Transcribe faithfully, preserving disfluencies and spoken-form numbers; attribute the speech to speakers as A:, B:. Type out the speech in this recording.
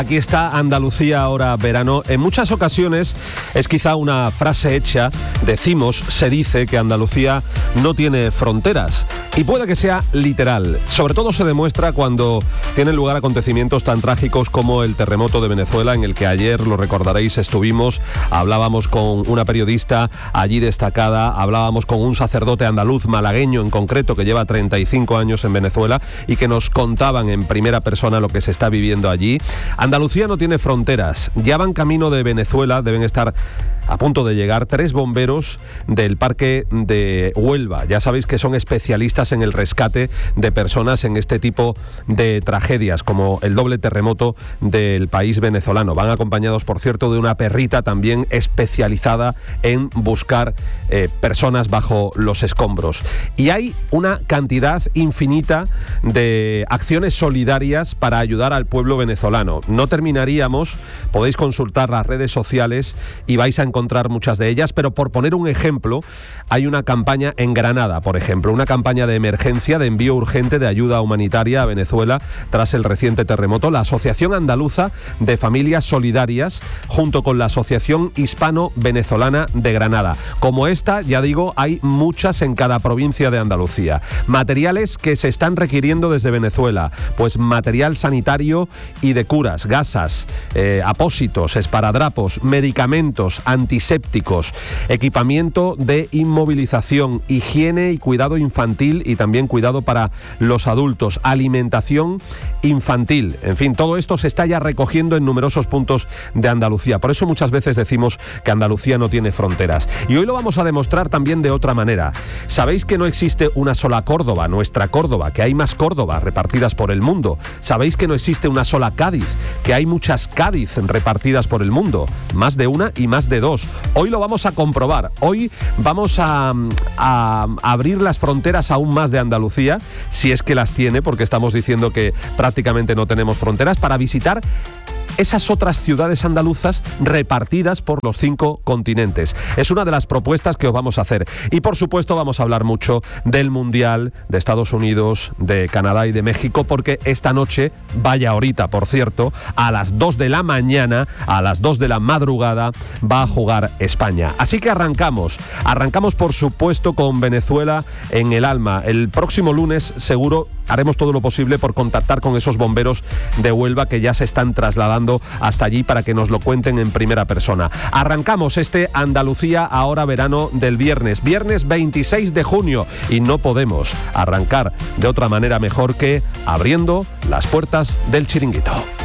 A: Aquí está Andalucía ahora verano. En muchas ocasiones es quizá una frase hecha, decimos, se dice que Andalucía no tiene fronteras. Y puede que sea literal. Sobre todo se demuestra cuando tienen lugar acontecimientos tan trágicos como el terremoto de Venezuela, en el que ayer, lo recordaréis, estuvimos, hablábamos con una periodista allí destacada, hablábamos con un sacerdote andaluz malagueño en concreto que lleva treinta y cinco años en Venezuela y que nos contaban en primera persona lo que se está viviendo allí. Andalucía no tiene fronteras, ya van camino de Venezuela, deben estar a punto de llegar tres bomberos del parque de Huelva. Ya sabéis que son especialistas en el rescate de personas en este tipo de tragedias, como el doble terremoto del país venezolano. Van acompañados, por cierto, de una perrita también especializada en buscar eh, personas bajo los escombros. Y hay una cantidad infinita de acciones solidarias para ayudar al pueblo venezolano. No terminaríamos, podéis consultar las redes sociales y vais a encontrar muchas de ellas, pero por poner un ejemplo, hay una campaña en Granada, por ejemplo, una campaña de emergencia de envío urgente de ayuda humanitaria a Venezuela tras el reciente terremoto. La Asociación Andaluza de Familias Solidarias, junto con la Asociación Hispano-Venezolana de Granada. Como esta, ya digo, hay muchas en cada provincia de Andalucía. Materiales que se están requiriendo desde Venezuela, pues material sanitario y de curas, gasas, eh, apósitos, esparadrapos, medicamentos, antisépticos, equipamiento de inmovilización, higiene y cuidado infantil y también cuidado para los adultos, alimentación infantil. En fin, todo esto se está ya recogiendo en numerosos puntos de Andalucía. Por eso muchas veces decimos que Andalucía no tiene fronteras. Y hoy lo vamos a demostrar también de otra manera. Sabéis que no existe una sola Córdoba, nuestra Córdoba, que hay más Córdobas repartidas por el mundo. Sabéis que no existe una sola Cádiz, que hay muchas Cádiz repartidas por el mundo. Más de una y más de dos. Hoy lo vamos a comprobar. Hoy vamos a, a abrir las fronteras aún más de Andalucía, si es que las tiene, porque estamos diciendo que prácticamente no tenemos fronteras, para visitar esas otras ciudades andaluzas repartidas por los cinco continentes. Es una de las propuestas que os vamos a hacer. Y por supuesto vamos a hablar mucho del Mundial, de Estados Unidos, de Canadá y de México, porque esta noche, vaya ahorita por cierto, a las dos de la mañana, a las dos de la madrugada, va a jugar España. Así que arrancamos. Arrancamos por supuesto con Venezuela en el alma. El próximo lunes seguro haremos todo lo posible por contactar con esos bomberos de Huelva que ya se están trasladando hasta allí para que nos lo cuenten en primera persona. Arrancamos este Andalucía ahora verano del viernes, viernes veintiséis de junio, y no podemos arrancar de otra manera mejor que abriendo las puertas del Chiringuito.